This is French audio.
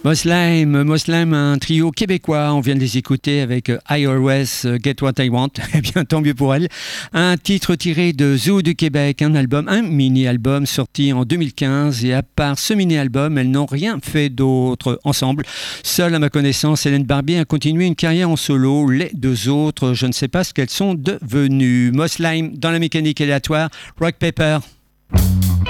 Moslime, un trio québécois. On vient de les écouter avec iOS, Get What I Want. Eh bien, tant mieux pour elle. Un titre tiré de Zoo du Québec, un mini-album sorti en 2015. Et à part ce mini-album, elles n'ont rien fait d'autre ensemble. Seule, à ma connaissance, Hélène Barbier a continué une carrière en solo. Les deux autres, je ne sais pas ce qu'elles sont devenues. Moslime dans la mécanique aléatoire, Rock Paper.